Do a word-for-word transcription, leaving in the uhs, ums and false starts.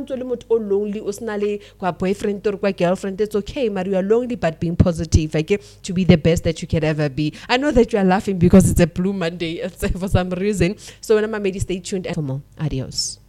ntse le motho o lonely o sna le kwa boyfriend or kwa girlfriend, it's okay, but you are lonely, but being positive, okay, to be the best that you can ever be. I know that you are laughing because it's a Blue Monday for some reason. So when I'm stay tuned for more. Adios.